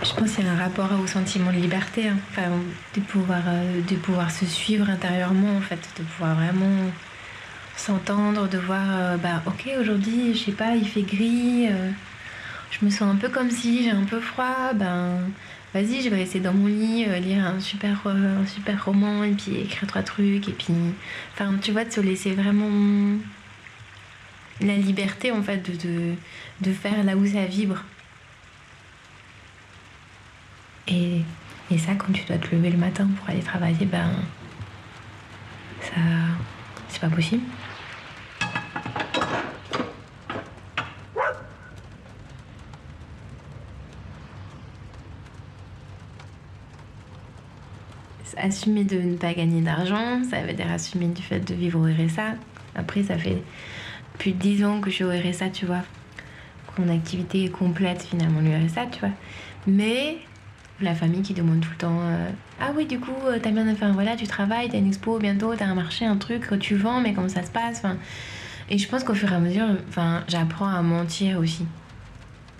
Je pense qu'il y a un rapport au sentiment de liberté, hein. Enfin, de pouvoir se suivre intérieurement, en fait, de pouvoir vraiment s'entendre, de voir, bah ok, aujourd'hui, je sais pas, il fait gris, je me sens un peu comme si j'ai un peu froid, ben vas-y, je vais rester dans mon lit, lire un super roman et puis écrire trois trucs et puis, enfin, tu vois, de se laisser vraiment la liberté en fait de faire là où ça vibre. Et, et ça, quand tu dois te lever le matin pour aller travailler, ben ça, c'est pas possible. Assumer de ne pas gagner d'argent, ça veut dire assumer du fait de vivre au RSA. Après, ça fait plus de 10 ans que je suis au RSA, tu vois. Mon activité est complète finalement, le RSA, tu vois. Mais la famille qui demande tout le temps ah oui, du coup, t'as bien. Enfin voilà, tu travailles, t'as une expo bientôt, t'as un marché, un truc tu vends, mais comment ça se passe, enfin, et je pense qu'au fur et à mesure, enfin, j'apprends à mentir aussi.